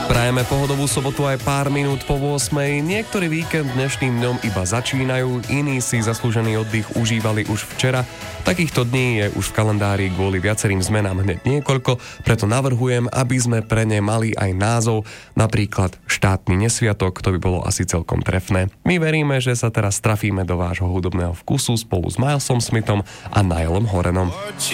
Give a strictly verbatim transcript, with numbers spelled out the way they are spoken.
Prajeme pohodovú sobotu aj pár minút po ôsmej. Niektorý víkend dnešným dňom iba začínajú, iní si zaslúžený oddych užívali už včera. Takýchto dní je už v kalendári kvôli viacerým zmenám hneď niekoľko, preto navrhujem, aby sme pre ne mali aj názov, napríklad štátny nesviatok, to by bolo asi celkom trefné. My veríme, že sa teraz trafíme do vášho hudobného vkusu spolu s Milesom Smithom a Niallom Horanom.